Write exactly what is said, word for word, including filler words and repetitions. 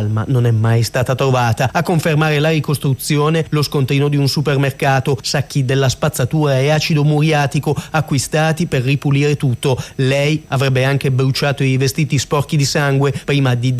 salma non è mai stata trovata. A confermare la ricostruzione, lo scontrino di un supermercato, sacchi della spazzatura e acido muriatico acquistati per ripulire tutto. Lei avrebbe anche bruciato i vestiti sporchi di sangue prima di